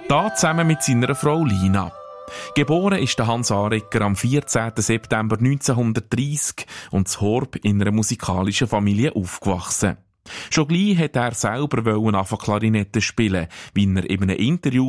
Da zusammen mit seiner Frau Lina. Geboren ist der Hans Aregger am 14. September 1930 und in Horb in einer musikalischen Familie aufgewachsen. Schon gleich hat er selber anfangen Klarinette spielen, wie er in einem Interview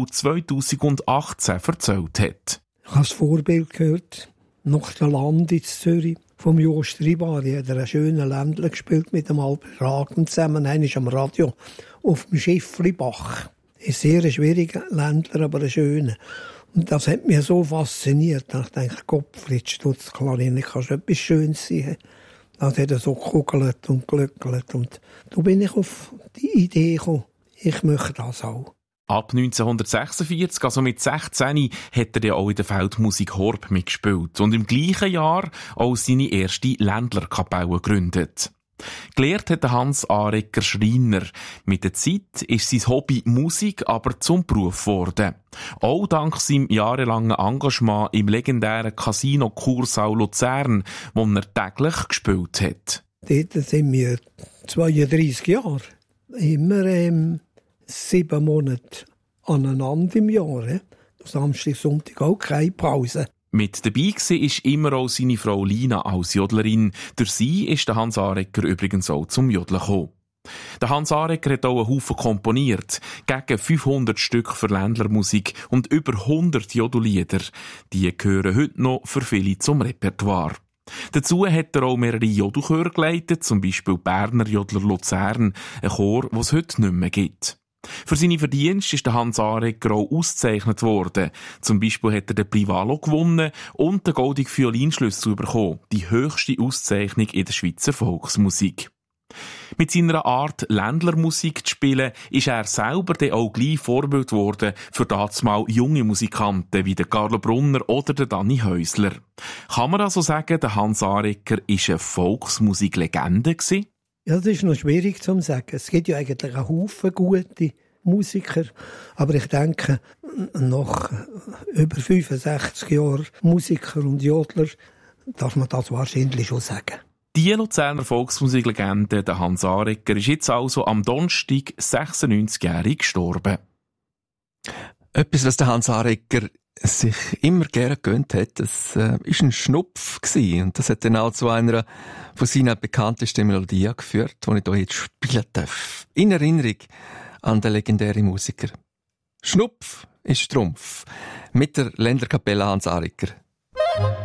2018 erzählt hat. Ich habe das Vorbild gehört, nach der Land in Zürich, vom Jost Ribari. Er hat einen schönen Ländler gespielt mit dem Albert Ragen zusammen. Einer ist am Radio auf dem Schifflibach. Ein sehr schwieriger Ländler, aber ein schöner. Und das hat mich so fasziniert. Ich dachte, Gottfried Stutz, Klarinette, kannst du etwas Schönes sein. Das hat er so gekugelt und glückelt. Und da bin ich auf die Idee gekommen, ich möchte das auch. Ab 1946, also mit 16, hat er ja auch in der Feldmusik Horb mitgespielt und im gleichen Jahr auch seine erste Ländlerkapelle gegründet. Gelehrt hat Hans Aregger Schreiner. Mit der Zeit ist sein Hobby Musik aber zum Beruf geworden. Auch dank seinem jahrelangen Engagement im legendären Casino Kursaal Luzern, wo er täglich gespielt hat. Dort sind wir 32 Jahre. Immer 7 Monate aneinander im Jahr. Samstag, Sonntag auch keine Pause. Mit dabei war immer auch seine Frau Lina als Jodlerin. Durch sie ist der Hans Aregger übrigens auch zum Jodeln gekommen. Der Hans Aregger hat auch einen Haufen komponiert, gegen 500 Stück für Ländlermusik und über 100 Jodellieder. Die gehören heute noch für viele zum Repertoire. Dazu hat er auch mehrere Jodelchöre geleitet, zum Beispiel Berner Jodler Luzern, ein Chor, den es heute nicht mehr gibt. Für seine Verdienste ist der Hans Aregger auch ausgezeichnet worden. Zum Beispiel hat er den Privalo gewonnen und den Goldigen Violinschlüssel bekommen, die höchste Auszeichnung in der Schweizer Volksmusik. Mit seiner Art, Ländlermusik zu spielen, ist er selber dann auch gleich Vorbild geworden für dazumal junge Musikanten wie der Carlo Brunner oder der Danny Häusler. Kann man also sagen, der Hans Aregger war eine Volksmusiklegende gewesen? Ja, das ist noch schwierig zu sagen. Es gibt ja eigentlich einen Haufen gute Musiker. Aber ich denke, nach über 65 Jahren Musiker und Jodler darf man das wahrscheinlich schon sagen. Die Luzerner Volksmusiklegende, der Hans Aregger, ist jetzt also am Donnerstag 96-jährig gestorben. Etwas, was der Hans Aregger sich immer gerne gegönnt hat, das war ein Schnupf gewesen. Und das hat dann auch zu einer von seinen bekanntesten Melodien geführt, die ich hier jetzt spielen darf. In Erinnerung an den legendären Musiker. Schnupf ist Strumpf. Mit der Ländlerkapelle Hans Aregger.